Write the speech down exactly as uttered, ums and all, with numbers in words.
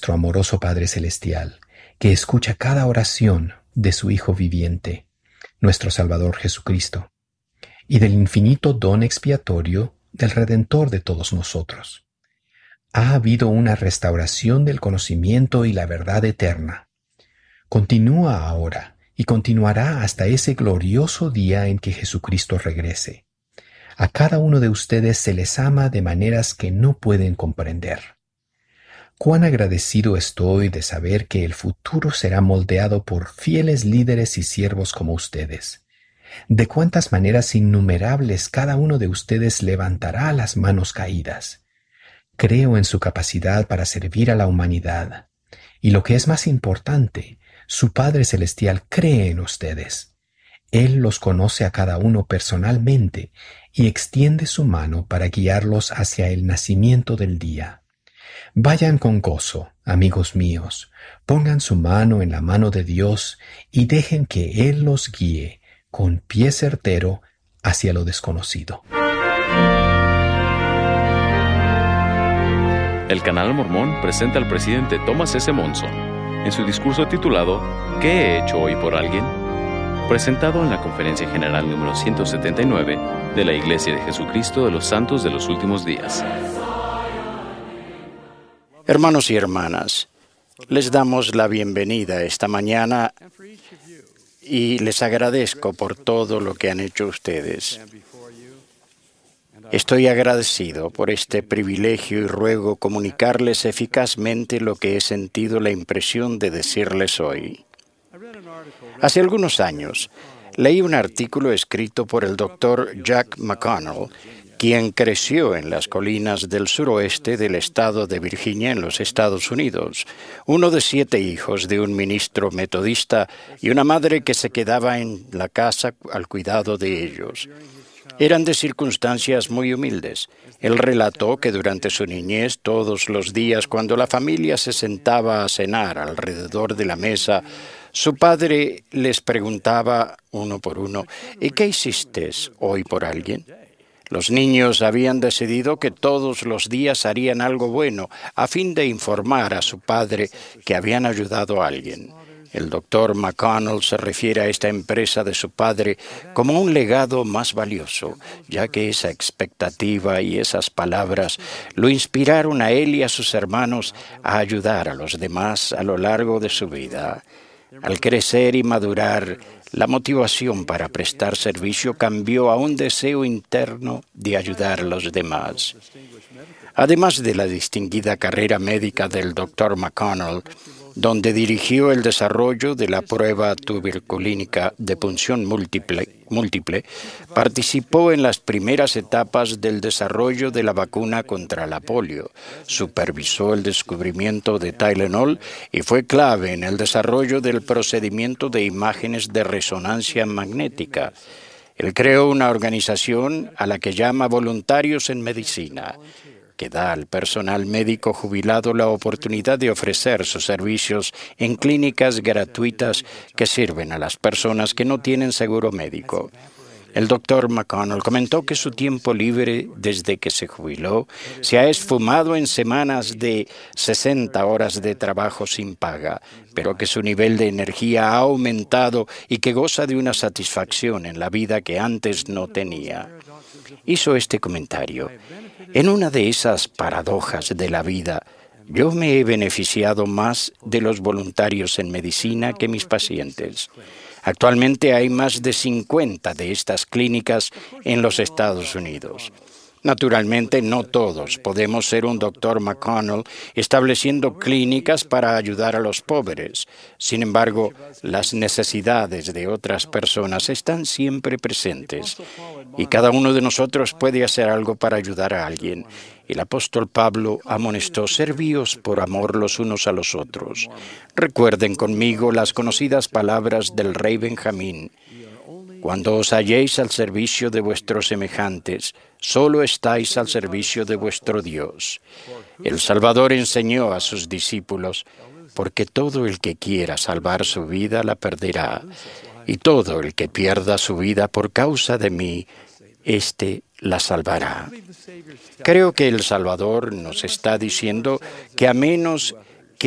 nuestro amoroso Padre Celestial, que escucha cada oración de su Hijo viviente, nuestro Salvador Jesucristo, y del infinito don expiatorio del Redentor de todos nosotros. Ha habido una restauración del conocimiento y la verdad eterna. Continúa ahora y continuará hasta ese glorioso día en que Jesucristo regrese. A cada uno de ustedes se les ama de maneras que no pueden comprender. Cuán agradecido estoy de saber que el futuro será moldeado por fieles líderes y siervos como ustedes. De cuántas maneras innumerables cada uno de ustedes levantará las manos caídas. Creo en su capacidad para servir a la humanidad. Y lo que es más importante, su Padre Celestial cree en ustedes. Él los conoce a cada uno personalmente y extiende su mano para guiarlos hacia el nacimiento del día. Vayan con gozo, amigos míos, pongan su mano en la mano de Dios y dejen que Él los guíe con pie certero hacia lo desconocido. El Canal Mormón presenta al presidente Thomas S. Monson en su discurso titulado ¿Qué he hecho hoy por alguien?, presentado en la Conferencia General número ciento setenta y nueve de la Iglesia de Jesucristo de los Santos de los Últimos Días. Hermanos y hermanas, les damos la bienvenida esta mañana y les agradezco por todo lo que han hecho ustedes. Estoy agradecido por este privilegio y ruego comunicarles eficazmente lo que he sentido la impresión de decirles hoy. Hace algunos años, leí un artículo escrito por el doctor Jack McConnell, quien creció en las colinas del suroeste del estado de Virginia en los Estados Unidos, uno de siete hijos de un ministro metodista y una madre que se quedaba en la casa al cuidado de ellos. Eran de circunstancias muy humildes. Él relató que durante su niñez, todos los días, cuando la familia se sentaba a cenar alrededor de la mesa, su padre les preguntaba uno por uno, ¿y qué hiciste hoy por alguien? Los niños habían decidido que todos los días harían algo bueno a fin de informar a su padre que habían ayudado a alguien. El doctor McConnell se refiere a esta empresa de su padre como un legado más valioso, ya que esa expectativa y esas palabras lo inspiraron a él y a sus hermanos a ayudar a los demás a lo largo de su vida. Al crecer y madurar, la motivación para prestar servicio cambió a un deseo interno de ayudar a los demás. Además de la distinguida carrera médica del doctor McConnell, donde dirigió el desarrollo de la prueba tuberculínica de punción múltiple, múltiple, participó en las primeras etapas del desarrollo de la vacuna contra la polio, supervisó el descubrimiento de Tylenol y fue clave en el desarrollo del procedimiento de imágenes de resonancia magnética. Él creó una organización a la que llama Voluntarios en Medicina, que da al personal médico jubilado la oportunidad de ofrecer sus servicios en clínicas gratuitas que sirven a las personas que no tienen seguro médico. El doctor McConnell comentó que su tiempo libre desde que se jubiló se ha esfumado en semanas de sesenta horas de trabajo sin paga, pero que su nivel de energía ha aumentado y que goza de una satisfacción en la vida que antes no tenía. Hizo este comentario: en una de esas paradojas de la vida, yo me he beneficiado más de los voluntarios en medicina que mis pacientes. Actualmente hay más de cincuenta de estas clínicas en los Estados Unidos. Naturalmente, no todos podemos ser un doctor McConnell estableciendo clínicas para ayudar a los pobres. Sin embargo, las necesidades de otras personas están siempre presentes y cada uno de nosotros puede hacer algo para ayudar a alguien. El apóstol Pablo amonestó: servíos por amor los unos a los otros. Recuerden conmigo las conocidas palabras del rey Benjamín: cuando os halléis al servicio de vuestros semejantes, solo estáis al servicio de vuestro Dios. El Salvador enseñó a sus discípulos: porque todo el que quiera salvar su vida la perderá, y todo el que pierda su vida por causa de mí, éste la salvará. Creo que el Salvador nos está diciendo que a menos